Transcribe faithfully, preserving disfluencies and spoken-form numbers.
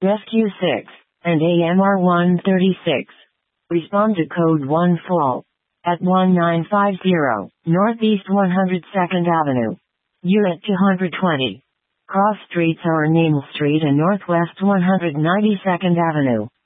Rescue six, and A M R one thirty-six. Respond to code one fall. At one nine five zero, Northeast one hundred second Avenue. Unit two hundred twenty. Cross streets are Namel Street and Northwest one hundred ninety-second Avenue.